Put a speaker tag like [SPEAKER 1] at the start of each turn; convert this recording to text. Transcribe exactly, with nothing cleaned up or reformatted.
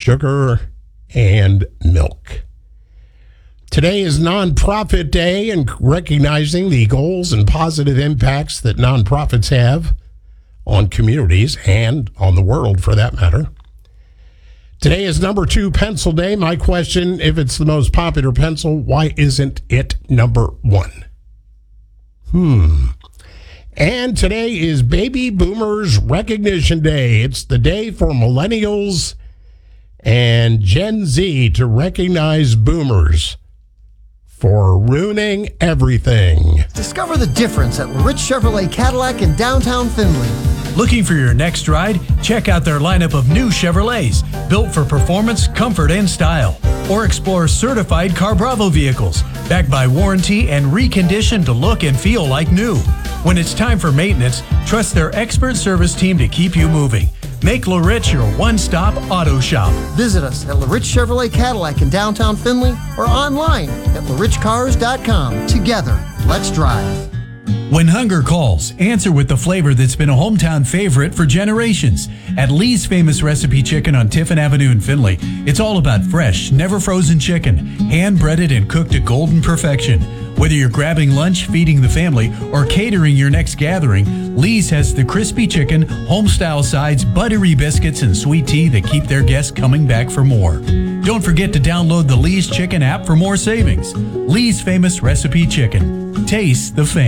[SPEAKER 1] sugar, and milk. Today is Nonprofit Day, and recognizing the goals and positive impacts that nonprofits have on communities and on the world, for that matter. Today is number two pencil day. My question, if it's the most popular pencil, why isn't it number one? Hmm. And today is Baby Boomers Recognition Day. It's the day for millennials and Gen Z to recognize boomers for ruining everything.
[SPEAKER 2] Discover the difference at Rich Chevrolet Cadillac in downtown Findlay.
[SPEAKER 3] Looking for your next ride? Check out their lineup of new Chevrolets, built for performance, comfort, and style. Or explore certified Car Bravo vehicles, backed by warranty and reconditioned to look and feel like new. When it's time for maintenance, trust their expert service team to keep you moving. Make LaRich your one-stop auto shop.
[SPEAKER 2] Visit us at LaRich Chevrolet Cadillac in downtown Findlay or online at la rich cars dot com. Together, let's drive.
[SPEAKER 3] When hunger calls, answer with the flavor that's been a hometown favorite for generations. At Lee's Famous Recipe Chicken on Tiffin Avenue in Findlay, it's all about fresh, never frozen chicken, hand-breaded and cooked to golden perfection. Whether you're grabbing lunch, feeding the family, or catering your next gathering, Lee's has the crispy chicken, home-style sides, buttery biscuits, and sweet tea that keep their guests coming back for more. Don't forget to download the Lee's Chicken app for more savings. Lee's Famous Recipe Chicken. Taste the fame.